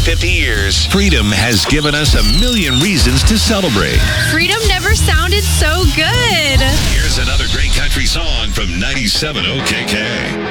50 years, freedom has given us a million reasons to celebrate. Freedom never sounded so good. Here's another great country song from 97 OKK.